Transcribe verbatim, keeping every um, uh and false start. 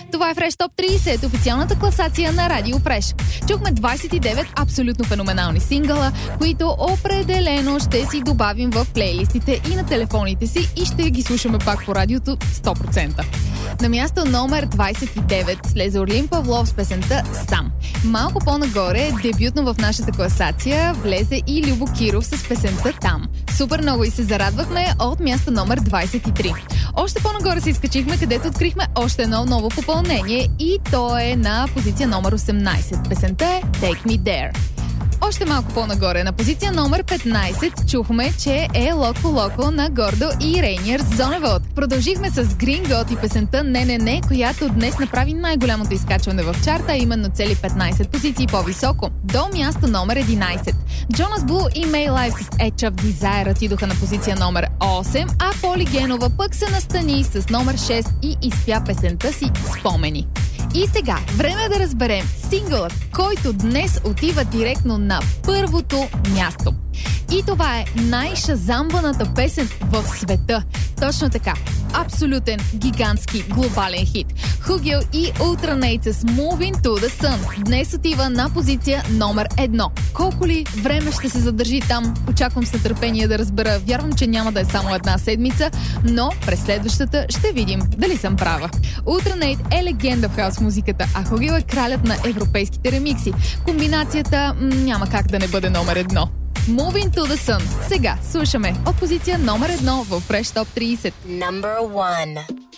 Това е Fresh Top трийсет, официалната класация на Радио Fresh. Чухме двайсет и девет абсолютно феноменални сингъла, които определено ще си добавим в плейлистите и на телефоните си и ще ги слушаме пак по радиото сто процента. На място номер двайсет и девет слезе Орлин Павлов с песента «Сам». Малко по-нагоре, дебютно в нашата класация, влезе и Любо Киров с песента «Там». Супер много и се зарадвахме от място номер двайсет и три. Още по-нагоре се изкачихме, където открихме още едно ново попълнение и то е на позиция номер осемнайсет. Песента е «Take Me There». Още малко по-нагоре, на позиция номер петнайсет, чухме, че е Локо Локо на Гордо и Рейниер Зоневод. Продължихме с Green God и песента «Не, не, не», която днес направи най-голямото изкачване в чарта, именно цели петнайсет позиции по-високо. До място номер единайсет. Jonas Blue и May Life с Edge of Desire отидоха на позиция номер осем, а Поли Генова пък се настани с номер шест и изпя песента си «Спомени». И сега, време е да разберем сингълът, който днес отива директно на първото място. И това е най-шазамваната песен в света. Точно така. Абсолютен, гигантски, глобален хит. Хугел и Ultranates с Moving to the Sun днес отива на позиция номер едно. Колко ли време ще се задържи там? Очаквам с нетърпение да разбера. Вярвам, че няма да е само една седмица, но през следващата ще видим дали съм права. Ultranate е легенда в хаус музиката, а Хугел е кралят на европейските ремикси. Комбинацията м- няма как да не бъде номер едно. Moving to the Sun. Сега слушаме от позиция номер едно в Fresh Top трийсет. Number one.